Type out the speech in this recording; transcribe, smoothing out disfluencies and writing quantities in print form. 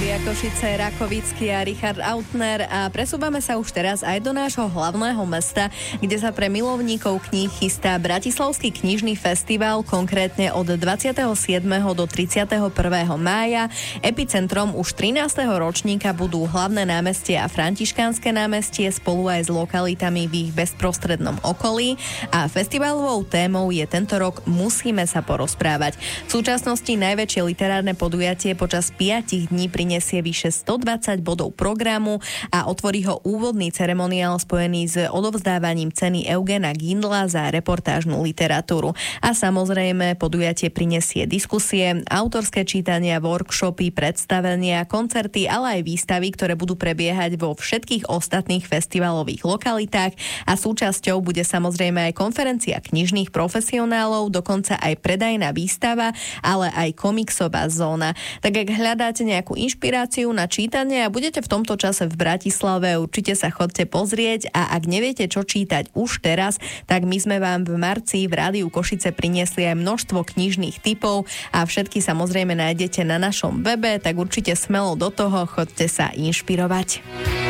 Rádia Košice, Rakovický a Richard Autner a presúvame sa už teraz aj do nášho hlavného mesta, kde sa pre milovníkov kníh chystá Bratislavský knižný festival, konkrétne od 27. do 31. mája. Epicentrom už 13. ročníka budú Hlavné námestie a Františkánske námestie spolu aj s lokalitami v ich bezprostrednom okolí a festivalovou témou je tento rok Musíme sa porozprávať. V súčasnosti najväčšie literárne podujatie počas 5 dní prinesie vyše 120 bodov programu a otvorí ho úvodný ceremoniál spojený s odovzdávaním ceny Eugena Gindla za reportážnu literatúru. A samozrejme podujatie prinesie diskusie, autorské čítania, workshopy, predstavenia, koncerty, ale aj výstavy, ktoré budú prebiehať vo všetkých ostatných festivalových lokalitách a súčasťou bude samozrejme aj konferencia knižných profesionálov, dokonca aj predajná výstava, ale aj komiksová zóna. Tak ak hľadáte nejakú inšpiráciu na čítanie a budete v tomto čase v Bratislave, určite sa chodte pozrieť a ak neviete, čo čítať už teraz, tak my sme vám v marci v Rádiu Košice priniesli aj množstvo knižných tipov a všetky samozrejme nájdete na našom webe, tak určite smelo do toho, chodte sa inšpirovať.